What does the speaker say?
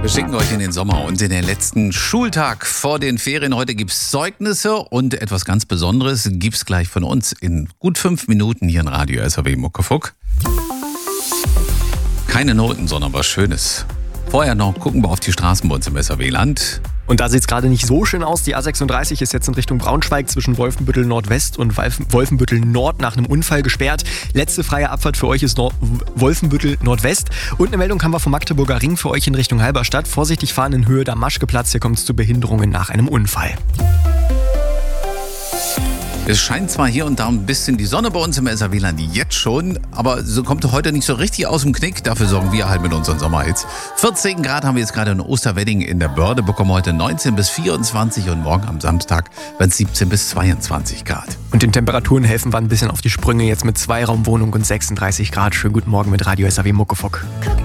Wir schicken euch in den Sommer und in den letzten Schultag vor den Ferien. Heute gibt es Zeugnisse und etwas ganz Besonderes gibt es gleich von uns in gut 5 Minuten hier in Radio SAW Muckefuck. Keine Noten, sondern was Schönes. Vorher noch gucken wir auf die Straßen bei uns im SAW-Land. Und da sieht es gerade nicht so schön aus. Die A36 ist jetzt in Richtung Braunschweig zwischen Wolfenbüttel Nordwest und Wolfenbüttel Nord nach einem Unfall gesperrt. Letzte freie Abfahrt für euch ist Wolfenbüttel Nordwest. Und eine Meldung haben wir vom Magdeburger Ring für euch in Richtung Halberstadt. Vorsichtig fahren in Höhe Damaschkeplatz. Hier kommt es zu Behinderungen nach einem Unfall. Es scheint zwar hier und da ein bisschen die Sonne bei uns im SAW-Land jetzt schon, aber so kommt heute nicht so richtig aus dem Knick. Dafür sorgen wir halt mit unseren Sommerhits. 14 Grad haben wir jetzt gerade in Osterwedding in der Börde, bekommen heute 19 bis 24 und morgen am Samstag werden es 17 bis 22 Grad. Und den Temperaturen helfen wir ein bisschen auf die Sprünge jetzt mit 2-Raumwohnung und 36 Grad. Schönen guten Morgen mit Radio SAW Muckefuck.